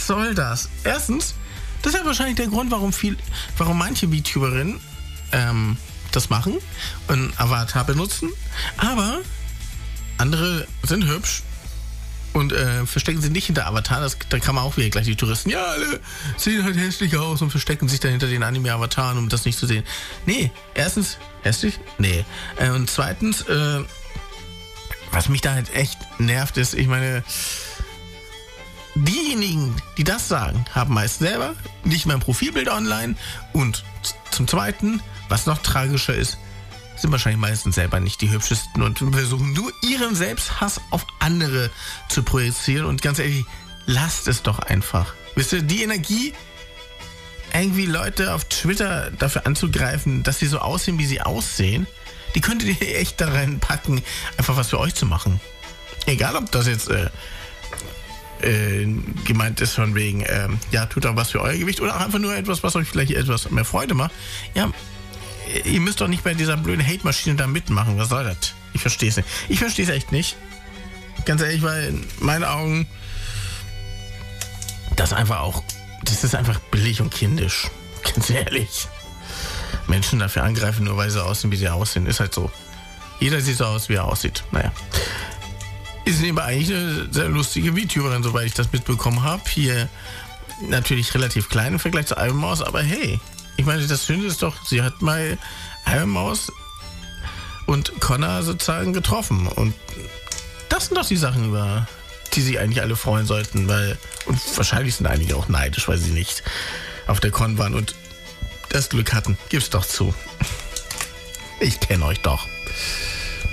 soll das? Erstens, das ist ja wahrscheinlich der Grund, warum manche VTuberinnen das machen und Avatar benutzen. Aber andere sind hübsch und verstecken sich nicht hinter Avatar. Da kann man auch wieder gleich die Touristen, ja, alle sehen halt hässlich aus und verstecken sich dann hinter den Anime-Avataren, um das nicht zu sehen. Nee, erstens, hässlich? Nee. Und zweitens, was mich da halt echt nervt, ist, ich meine, diejenigen, die das sagen, haben meist selber nicht mehr ein Profilbild online und zum Zweiten, was noch tragischer ist, sind wahrscheinlich meistens selber nicht die hübschesten und versuchen nur ihren Selbsthass auf andere zu projizieren und ganz ehrlich, lasst es doch einfach. Wisst ihr, die Energie, irgendwie Leute auf Twitter dafür anzugreifen, dass sie so aussehen, wie sie aussehen, die könntet ihr echt da reinpacken, einfach was für euch zu machen. Egal, ob das jetzt gemeint ist von wegen, ja, tut auch was für euer Gewicht oder auch einfach nur etwas, was euch vielleicht etwas mehr Freude macht. Ja, ihr müsst doch nicht bei dieser blöden Hate-Maschine da mitmachen. Was soll das? Ich verstehe es nicht. Ich verstehe es echt nicht. Ganz ehrlich, weil in meinen Augen das ist einfach billig und kindisch. Ganz ehrlich. Menschen dafür angreifen, nur weil sie aussehen, wie sie aussehen. Ist halt so. Jeder sieht so aus, wie er aussieht. Naja. Ist aber eigentlich eine sehr lustige VTuberin, soweit ich das mitbekommen habe. Hier natürlich relativ klein im Vergleich zu Ironmaus, aber hey, ich meine, das Schöne ist doch, sie hat mal Ironmaus und Connor sozusagen getroffen. Und das sind doch die Sachen, über die sich eigentlich alle freuen sollten, und wahrscheinlich sind einige auch neidisch, weil sie nicht auf der Con waren und das Glück hatten. Gib's doch zu. Ich kenne euch doch.